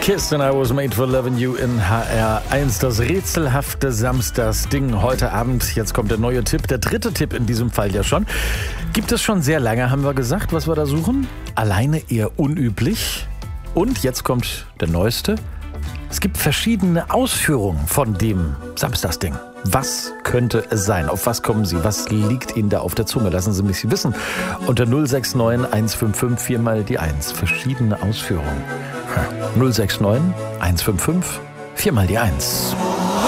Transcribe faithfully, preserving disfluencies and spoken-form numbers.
Kiss and I was made for loving you in H R eins. Das rätselhafte Samstagsding heute Abend. Jetzt kommt der neue Tipp, der dritte Tipp in diesem Fall ja schon. Gibt es schon sehr lange, haben wir gesagt, was wir da suchen. Alleine eher unüblich. Und jetzt kommt der neueste. Es gibt verschiedene Ausführungen von dem Samstagsding. Was könnte es sein? Auf was kommen Sie? Was liegt Ihnen da auf der Zunge? Lassen Sie mich wissen. Unter null sechs neun eins fünf fünf vier mal die eins. Verschiedene Ausführungen. null sechs neun eins fünf fünf vier mal die eins.